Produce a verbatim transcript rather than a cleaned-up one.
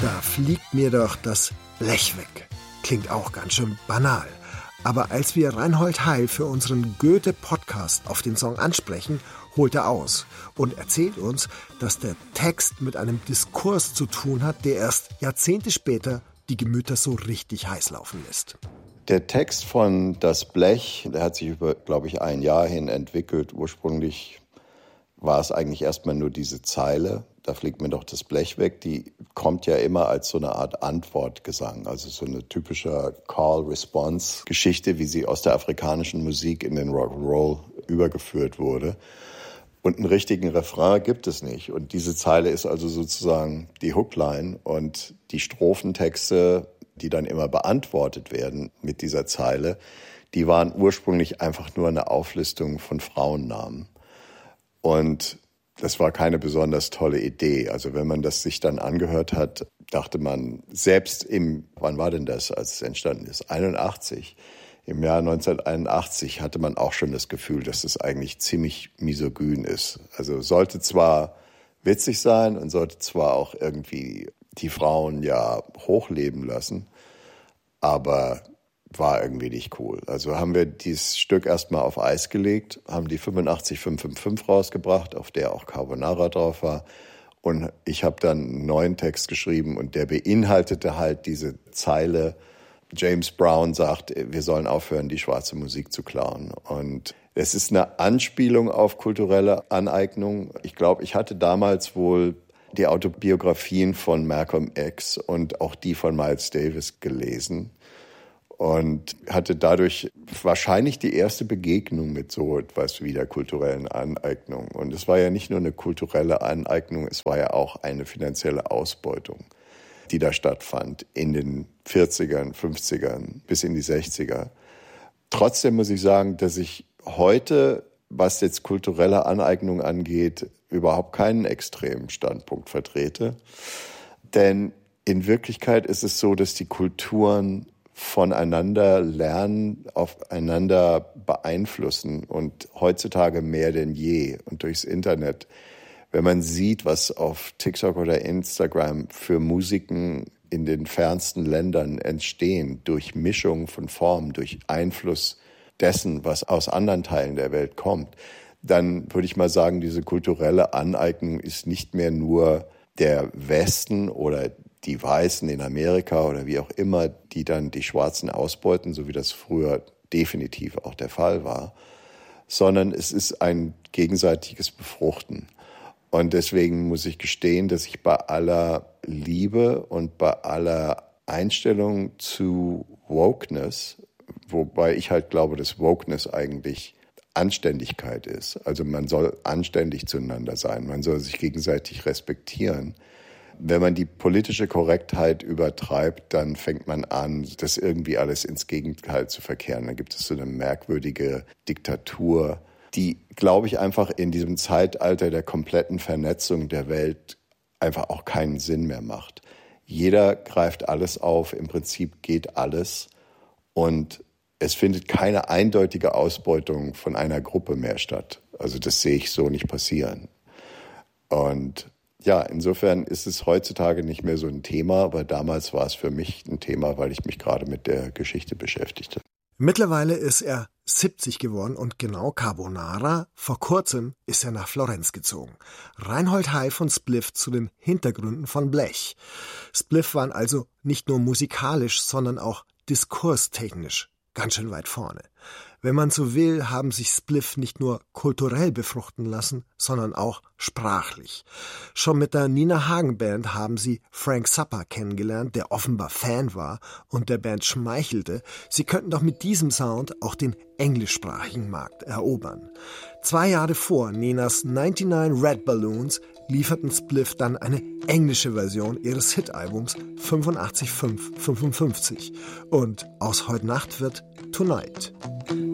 Da fliegt mir doch das Blech weg. Klingt auch ganz schön banal. Aber als wir Reinhold Heil für unseren Goethe-Podcast auf den Song ansprechen, holt er aus und erzählt uns, dass der Text mit einem Diskurs zu tun hat, der erst Jahrzehnte später die Gemüter so richtig heiß laufen lässt. Der Text von Das Blech, der hat sich über, glaube ich, ein Jahr hin entwickelt. Ursprünglich war es eigentlich erstmal nur diese Zeile, da fliegt mir doch das Blech weg, die kommt ja immer als so eine Art Antwortgesang, also so eine typische Call-Response-Geschichte, wie sie aus der afrikanischen Musik in den Rock'n'Roll übergeführt wurde. Und einen richtigen Refrain gibt es nicht. Und diese Zeile ist also sozusagen die Hookline und die Strophentexte, die dann immer beantwortet werden mit dieser Zeile, die waren ursprünglich einfach nur eine Auflistung von Frauennamen. Und das war keine besonders tolle Idee. Also wenn man das sich dann angehört hat, dachte man, selbst im, wann war denn das, als es entstanden ist? einundachtzig. Im Jahr neunzehnhunderteinundachtzig hatte man auch schon das Gefühl, dass es eigentlich ziemlich misogyn ist. Also sollte zwar witzig sein und sollte zwar auch irgendwie die Frauen ja hochleben lassen, aber war irgendwie nicht cool. Also haben wir dieses Stück erstmal auf Eis gelegt, haben die fünfundachtzig fünf fünf fünf rausgebracht, auf der auch Carbonara drauf war. Und ich habe dann einen neuen Text geschrieben und der beinhaltete halt diese Zeile, James Brown sagt, wir sollen aufhören, die schwarze Musik zu klauen. Und es ist eine Anspielung auf kulturelle Aneignung. Ich glaube, ich hatte damals wohl die Autobiografien von Malcolm X und auch die von Miles Davis gelesen und hatte dadurch wahrscheinlich die erste Begegnung mit so etwas wie der kulturellen Aneignung. Und es war ja nicht nur eine kulturelle Aneignung, es war ja auch eine finanzielle Ausbeutung, die da stattfand in den vierzigern, fünfzigern bis in die sechziger. Trotzdem muss ich sagen, dass ich heute, was jetzt kulturelle Aneignung angeht, überhaupt keinen extremen Standpunkt vertrete. Denn in Wirklichkeit ist es so, dass die Kulturen voneinander lernen, aufeinander beeinflussen und heutzutage mehr denn je und durchs Internet. Wenn man sieht, was auf TikTok oder Instagram für Musiken in den fernsten Ländern entstehen, durch Mischung von Formen, durch Einfluss dessen, was aus anderen Teilen der Welt kommt, dann würde ich mal sagen, diese kulturelle Aneignung ist nicht mehr nur der Westen oder die Weißen in Amerika oder wie auch immer, die dann die Schwarzen ausbeuten, so wie das früher definitiv auch der Fall war, sondern es ist ein gegenseitiges Befruchten. Und deswegen muss ich gestehen, dass ich bei aller Liebe und bei aller Einstellung zu Wokeness, wobei ich halt glaube, dass Wokeness eigentlich Anständigkeit ist. Also man soll anständig zueinander sein, man soll sich gegenseitig respektieren. Wenn man die politische Korrektheit übertreibt, dann fängt man an, das irgendwie alles ins Gegenteil zu verkehren. Dann gibt es so eine merkwürdige Diktatur, die, glaube ich, einfach in diesem Zeitalter der kompletten Vernetzung der Welt einfach auch keinen Sinn mehr macht. Jeder greift alles auf, im Prinzip geht alles und es findet keine eindeutige Ausbeutung von einer Gruppe mehr statt. Also das sehe ich so nicht passieren. Und ja, insofern ist es heutzutage nicht mehr so ein Thema, aber damals war es für mich ein Thema, weil ich mich gerade mit der Geschichte beschäftigte. Mittlerweile ist er siebzig geworden und genau Carbonara, vor kurzem ist er nach Florenz gezogen. Reinhold Heil von Spliff zu den Hintergründen von Blech. Spliff waren also nicht nur musikalisch, sondern auch diskurstechnisch ganz schön weit vorne. Wenn man so will, haben sich Spliff nicht nur kulturell befruchten lassen, sondern auch sprachlich. Schon mit der Nina Hagen Band haben sie Frank Zappa kennengelernt, der offenbar Fan war und der Band schmeichelte, sie könnten doch mit diesem Sound auch den englischsprachigen Markt erobern. Zwei Jahre vor Ninas neunundneunzig Red Balloons lieferten Spliff dann eine englische Version ihres Hitalbums fünfundachtzig fünf fünfundfünfzig. Und aus Heut Nacht wird Tonight.